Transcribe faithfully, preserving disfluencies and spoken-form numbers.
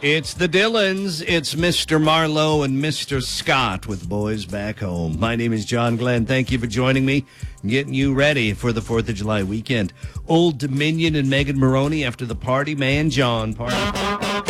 It's the Dillons. It's Mister Marlowe and Mister Scott with Boys Back Home. My name is John Glenn. Thank you for joining me, getting you ready for the fourth of July weekend. Old Dominion and Megan Maroney after the party. Man, John. Party.